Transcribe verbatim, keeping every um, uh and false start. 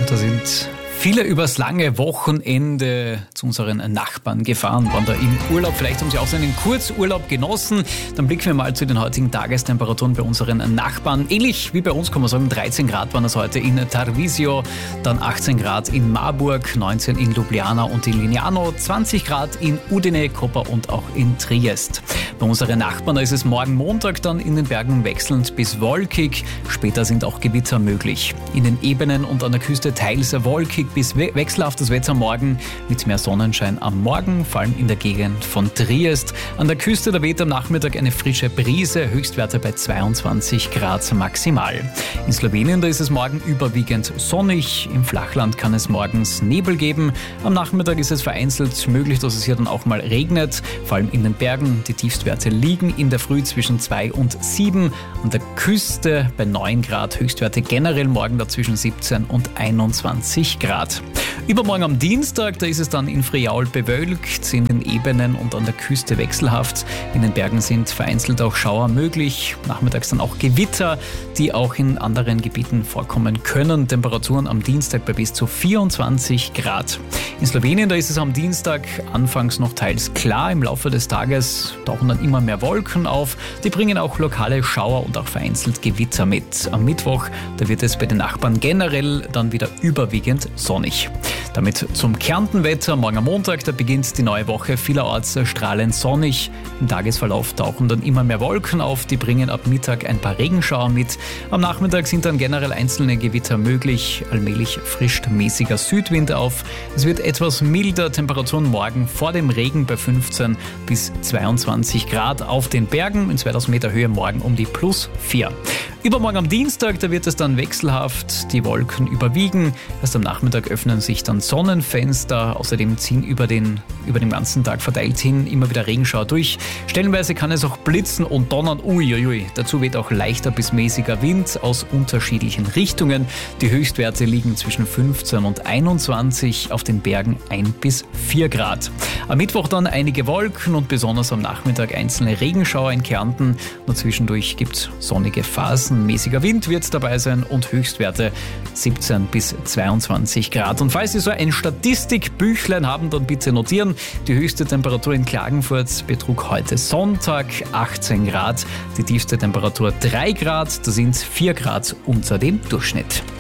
Da sind viele übers lange Wochenende zu unseren Nachbarn gefahren, waren da im Urlaub. Vielleicht haben sie auch so einen Kurzurlaub genossen. Dann blicken wir mal zu den heutigen Tagestemperaturen bei unseren Nachbarn. Ähnlich wie bei uns, kann man sagen, dreizehn Grad waren es heute in Tarvisio, dann achtzehn Grad in Marburg, neunzehn in Ljubljana und in Lignano, zwanzig Grad in Udine, Koper und auch in Triest. Bei unseren Nachbarn ist es morgen Montag dann in den Bergen wechselnd bis wolkig. Später sind auch Gewitter möglich. In den Ebenen und an der Küste teils wolkig bis we- wechselhaftes Wetter morgen mit mehr Sonnenschein am Morgen, vor allem in der Gegend von Triest. An der Küste da weht am Nachmittag eine frische Brise, Höchstwerte bei zweiundzwanzig Grad maximal. In Slowenien da ist es morgen überwiegend sonnig. Im Flachland kann es morgens Nebel geben. Am Nachmittag ist es vereinzelt möglich, dass es hier dann auch mal regnet. Vor allem in den Bergen. Die Tiefstwerte liegen in der Früh zwischen zwei und sieben. An der Küste bei neun Grad. Höchstwerte generell morgen da zwischen siebzehn und einundzwanzig Grad. Übermorgen am Dienstag, da ist es dann in Friaul bewölkt, in den Ebenen und an der Küste wechselhaft. In den Bergen sind vereinzelt auch Schauer möglich. Nachmittags dann auch Gewitter, die auch in anderen Gebieten vorkommen können. Temperaturen am Dienstag bei bis zu vierundzwanzig Grad. In Slowenien, da ist es am Dienstag anfangs noch teils klar. Im Laufe des Tages tauchen dann immer mehr Wolken auf. Die bringen auch lokale Schauer und auch vereinzelt Gewitter mit. Am Mittwoch, da wird es bei den Nachbarn generell dann wieder überwiegend sonnig. Damit zum Kärntenwetter. Morgen am Montag, da beginnt die neue Woche vielerorts strahlend sonnig. Im Tagesverlauf tauchen dann immer mehr Wolken auf, die bringen ab Mittag ein paar Regenschauer mit. Am Nachmittag sind dann generell einzelne Gewitter möglich. Allmählich frischt mäßiger Südwind auf. Es wird etwas milder, Temperaturen morgen vor dem Regen bei fünfzehn bis zweiundzwanzig Grad auf den Bergen. In zweitausend Meter Höhe morgen um die plus vier. Übermorgen am Dienstag, da wird es dann wechselhaft, die Wolken überwiegen. Erst am Nachmittag öffnen sich dann Sonnenfenster. Außerdem ziehen über den, über den ganzen Tag verteilt hin immer wieder Regenschauer durch. Stellenweise kann es auch blitzen und donnern. Uiuiui. Dazu weht auch leichter bis mäßiger Wind aus unterschiedlichen Richtungen. Die Höchstwerte liegen zwischen fünfzehn und einundzwanzig, auf den Bergen ein bis vier Grad. Am Mittwoch dann einige Wolken und besonders am Nachmittag einzelne Regenschauer in Kärnten. Nur zwischendurch gibt es sonnige Phasen. Mäßiger Wind wird dabei sein und Höchstwerte siebzehn bis zweiundzwanzig Grad. Und falls Sie so ein Statistikbüchlein haben, dann bitte notieren. Die höchste Temperatur in Klagenfurt betrug heute Sonntag achtzehn Grad. Die tiefste Temperatur drei Grad. Das sind vier Grad unter dem Durchschnitt.